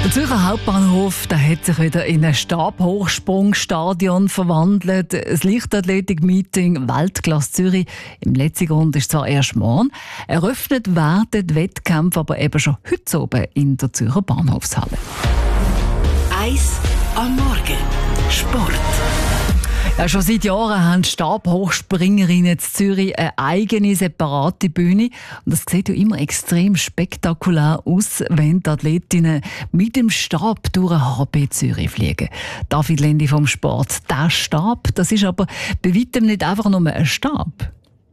Der Zürcher Hauptbahnhof der hat sich wieder in ein Stabhochsprungstadion verwandelt. Das Leichtathletik-Meeting Weltklasse Zürich im letzten Grund ist zwar erst morgen. Eröffnet werden die Wettkämpfe aber eben schon heute oben in der Zürcher Bahnhofshalle. 1 am Morgen. Sport. Ja, schon seit Jahren haben Stabhochspringerinnen in Zürich eine eigene, separate Bühne. Und das sieht ja immer extrem spektakulär aus, wenn die Athletinnen mit dem Stab durch den HB Zürich fliegen. David Lendi vom Sport. Der Stab, das ist aber bei weitem nicht einfach nur ein Stab.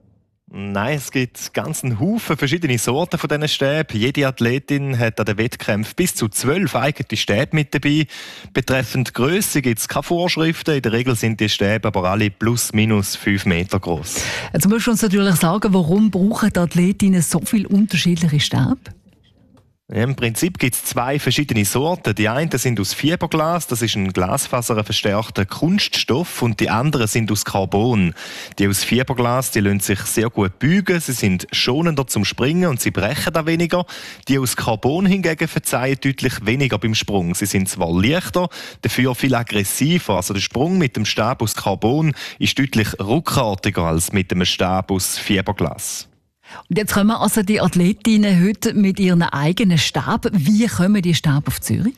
Nein, es gibt ganz einen Haufen verschiedene Sorten von diesen Stäben. Jede Athletin hat an den Wettkämpfen bis zu 12 eigene Stäbe mit dabei. Betreffend Grösse gibt es keine Vorschriften. In der Regel sind die Stäbe aber alle plus minus 5 Meter groß. Jetzt musst du uns natürlich sagen, warum brauchen die Athletinnen so viele unterschiedliche Stäbe? Ja, im Prinzip gibt es 2 verschiedene Sorten. Die einen sind aus Fiberglas, das ist ein glasfaserverstärkter Kunststoff, und die anderen sind aus Carbon. Die aus Fiberglas, die lassen sich sehr gut beugen, sie sind schonender zum Springen und sie brechen da weniger. Die aus Carbon hingegen verzeihen deutlich weniger beim Sprung. Sie sind zwar leichter, dafür viel aggressiver. Also der Sprung mit dem Stab aus Carbon ist deutlich ruckartiger als mit dem Stab aus Fiberglas. Und jetzt kommen also die Athletinnen heute mit ihren eigenen Stäben. Wie kommen die Stäbe auf Zürich?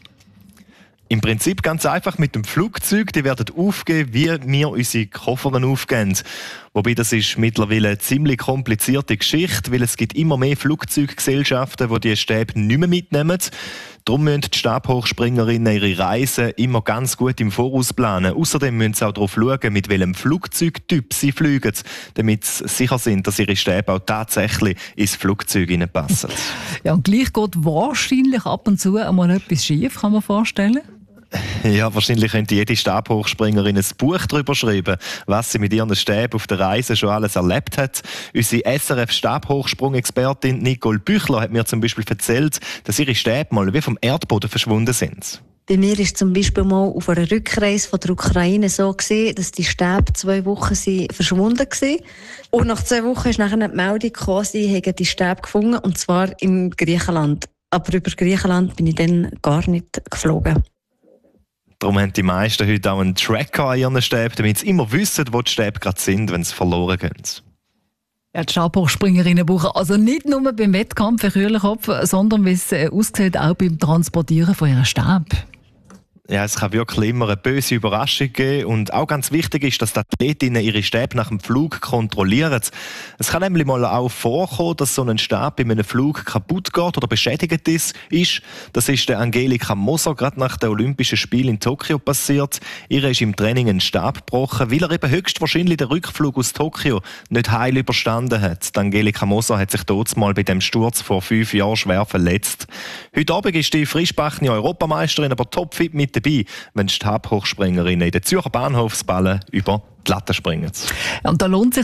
Im Prinzip ganz einfach mit dem Flugzeug. Die werden aufgeben, wie wir unsere Koffer aufgeben. Wobei das ist mittlerweile eine ziemlich komplizierte Geschichte, weil es gibt immer mehr Flugzeuggesellschaften, die diese Stäbe nicht mehr mitnehmen. Darum müssen die Stabhochspringerinnen ihre Reisen immer ganz gut im Voraus planen. Außerdem müssen sie auch darauf schauen, mit welchem Flugzeugtyp sie fliegen, damit sie sicher sind, dass ihre Stäbe auch tatsächlich ins Flugzeug passen. Ja, und gleich geht wahrscheinlich ab und zu einmal etwas schief, kann man vorstellen. Ja, wahrscheinlich könnte jede Stabhochspringerin ein Buch darüber schreiben, was sie mit ihren Stäben auf der Reise schon alles erlebt hat. Unsere SRF-Stabhochsprung-Expertin Nicole Büchler hat mir zum Beispiel erzählt, dass ihre Stäbe mal wie vom Erdboden verschwunden sind. Bei mir war zum Beispiel mal auf einer Rückreise von der Ukraine so gewesen, dass die Stäbe 2 Wochen verschwunden waren. Und nach 2 Wochen ist nachher die Meldung gekommen, sie hätten die Stäbe gefunden, und zwar in Griechenland. Aber über Griechenland bin ich dann gar nicht geflogen. Darum haben die meisten heute auch einen Tracker an ihren Stäben, damit sie immer wissen, wo die Stäbe gerade sind, wenn sie verloren gehen. Ja, die Stabhochspringerinnen brauchen also nicht nur beim Wettkampf einen kühlen Kopf, sondern, wie es aussieht, auch beim Transportieren von ihren Stäben. Ja, es kann wirklich immer eine böse Überraschung geben. Und auch ganz wichtig ist, dass die Athletinnen ihre Stäbe nach dem Flug kontrollieren. Es kann nämlich mal auch vorkommen, dass so ein Stab bei einem Flug kaputt geht oder beschädigt ist. Das ist der Angelika Moser gerade nach den Olympischen Spielen in Tokio passiert. Ihr ist im Training ein Stab gebrochen, weil er eben höchstwahrscheinlich den Rückflug aus Tokio nicht heil überstanden hat. Die Angelika Moser hat sich dort mal bei dem Sturz vor 5 Jahren schwer verletzt. Heute Abend ist die frischbackene Europameisterin aber topfit mit dabei, wenn die Stabhochspringerinnen in den Zürcher Bahnhofsballen über die Latte springen. Und da lohnt sich